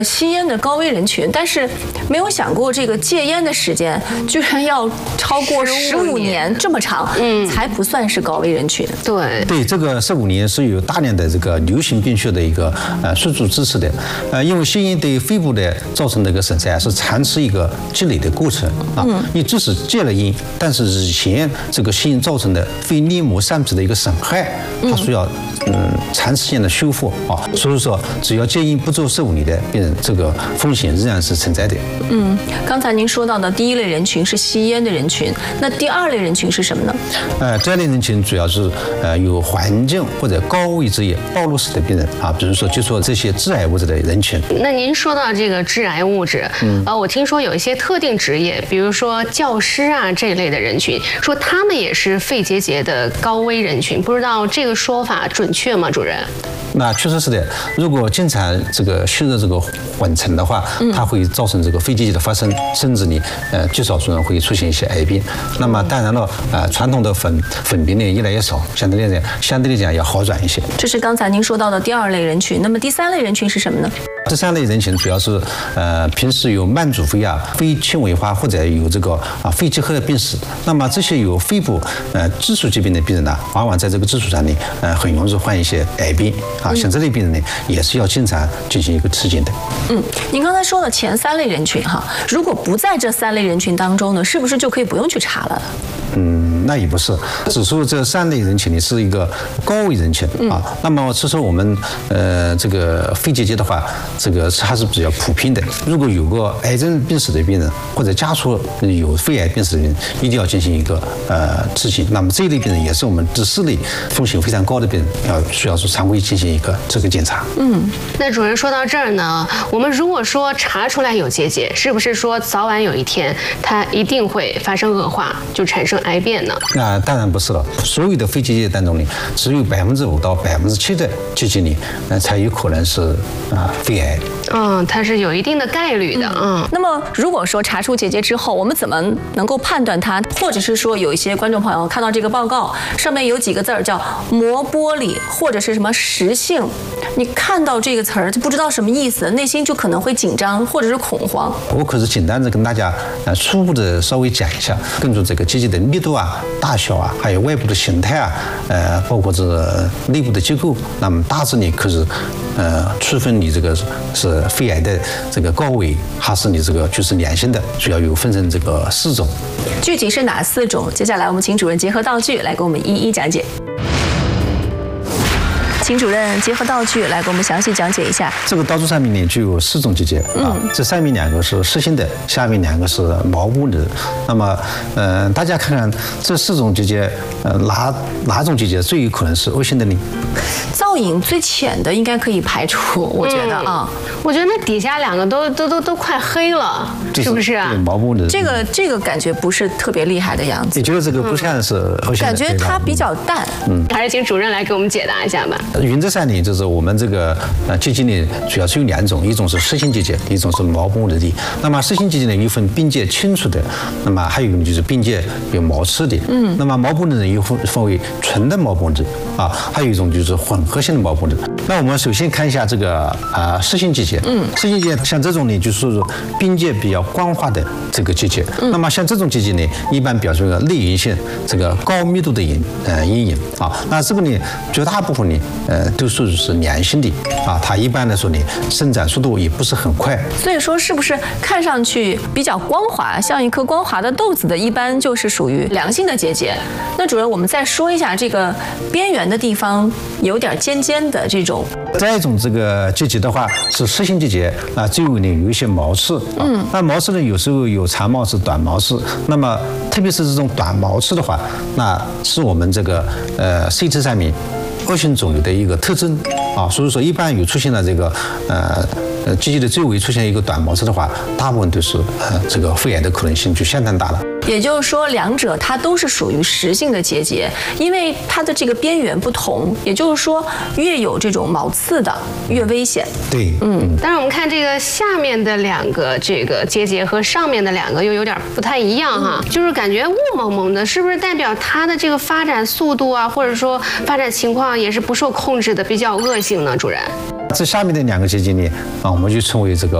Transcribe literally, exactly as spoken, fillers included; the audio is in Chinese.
吸烟的高危人群，但是没有想过这个戒烟的时间居然要超过十五年这么长，嗯，才不算是高危人群。 对对，这个十五年是有大量的这个流行病学的一个呃数据支持的，呃，因为吸烟对肺部的造成的一个损伤是长期一个积累的过程啊。你即使戒了烟，但是以前这个吸烟造成的肺黏膜上皮的一个损害，它需要嗯长时间的修复啊。所以说，只要戒烟不做十五年的病人，这个风险仍然是存在的。 嗯，刚才您说到的第一类人群是吸烟的人群，那第二类人群是什么呢？ 呃，这类人群主要是呃有环境或者高危职业暴露史的病人啊，比如说接触这些致癌物质的人群。 那您说到这个致癌物质，嗯，呃，我听说有一些特定职业，比如说教师啊这一类的人群，说他们也是肺结节的高危人群，不知道这个说法准确吗，主任？ 那确实是的，如果经常这个吸入这个混尘的话，它会造成这个肺结节的发生，甚至你呃极少数人会出现一些癌变。那么当然了，呃，传统的粉粉病呢越来越少，相对来讲相对来讲要好转一些。 这是刚才您说到的第二类人群，那么第三类人群是什么呢？ 第三类人群主要是呃平时有慢阻肺啊、肺纤维化或者有这个啊肺结核的病史。那么这些有肺部呃基础疾病的病人呢，往往在这个基础上呢，呃很容易患一些癌变啊。像这类病人呢，也是要经常进行一个体检的。 嗯，您刚才说的前三类人群哈，如果不在这三类人群当中呢，是不是就可以不用去查了？ 嗯，那也不是，只说这三类人群呢是一个高危人群啊。那么其实我们呃这个肺结节的话，这个还是比较普遍的。如果有个癌症病史的病人，或者家属有肺癌病史的人，一定要进行一个呃体检。那么这一类病人也是我们第四类风险非常高的病人，要需要说常规进行一个这个检查。 嗯，那主任说到这儿呢，我们如果说查出来有结节，是不是说早晚有一天它一定会发生恶化，就产生癌变呢？ 那当然不是了，所有的肺结节当中呢，只有百分之五到百分之七的结节呢，呃才有可能是啊、呃、肺癌。 嗯，它是有一定的概率的。嗯， 那么如果说查出结节之后，我们怎么能够判断它？或者是说，有一些观众朋友看到这个报告上面有几个字儿叫膜玻璃，或者是什么实性，你看到这个词儿就不知道什么意思，内心就可能会紧张或者是恐慌。 我可是简单的跟大家呃初步的稍微讲一下，根据这个结节的密度啊、大小啊，还有外部的形态啊，呃，包括这个内部的结构，那么大致呢可是呃区分你这个是肺癌的这个高危，还是你这个就是良性的，主要有分成这个四种。 具体是哪四种？接下来我们请主任结合道具来给我们一一讲解。请主任结合道具来给我们详细讲解一下。 这个刀具上面呢就有四种结节啊，嗯、这上面两个是实心的，下面两个是毛玻璃。那么，呃，大家看看这四种结节，呃，哪哪种结节最有可能是恶性的呢？ 造影最浅的应该可以排除，我觉得啊、 嗯，我觉得那底下两个都都都都快黑了，是不是啊？ 毛玻璃。 这个这个感觉不是特别厉害的样子。 你觉得这个不像是恶性的？ 感觉它比较淡。 嗯，还是请主任来给我们解答一下吧。 原则上呢，就是我们这个呃结节呢，主要是有两种，一种是实心结节，一种是毛玻璃的。那么实心结节呢，又分边界清楚的，那么还有一种就是边界有毛刺的。嗯。那么毛玻璃呢，又分分为纯的毛玻璃啊，还有一种就是混合性的毛玻璃。那我们首先看一下这个啊实心结节。嗯。实心结节像这种呢，就是说边界比较光滑的这个结节。嗯。那么像这种结节呢，一般表现为内源性这个高密度的阴呃阴影啊。那这个呢，绝大部分呢，呃。都属于是良性的啊，它一般来说呢，生长速度也不是很快。 所以说，是不是看上去比较光滑，像一颗光滑的豆子的，一般就是属于良性的结节？那主任，我们再说一下这个边缘的地方有点尖尖的这种。 再一种这个结节的话是实心结节啊，周围呢有一些毛刺啊。嗯。那毛刺呢，有时候有长毛刺、短毛刺。那么特别是这种短毛刺的话，那是我们这个呃 C T 上面恶性肿瘤的一个特征啊，所以说一般有出现了这个呃呃结节的周围出现一个短毛刺的话，大部分都是呃这个肺癌的可能性就相当大了。 也就是说，两者它都是属于实性的结节，因为它的这个边缘不同，也就是说，越有这种毛刺的越危险。 对， 嗯。但是我们看这个下面的两个这个结节和上面的两个又有点不太一样哈，嗯、就是感觉雾蒙蒙的，是不是代表它的这个发展速度啊，或者说发展情况也是不受控制的，比较恶性呢？主任？ 这下面的两个结节呢，啊，我们就称为这个